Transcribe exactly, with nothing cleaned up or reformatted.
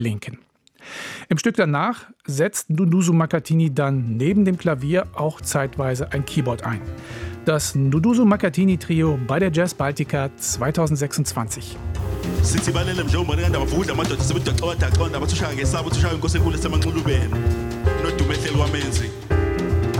Linken. Im Stück danach setzt Nduduzo Makhathini dann neben dem Klavier auch zeitweise ein Keyboard ein. Das Nduduzo Makhathini Trio bei der Jazz Baltica zweitausendsechsundzwanzig. Sitsibalele njengoba nganda bavuda amadoda sebedocota qonda abathusha ngesabo thusha inkosi enkulu semanqulubeni nodumehleli wamenzi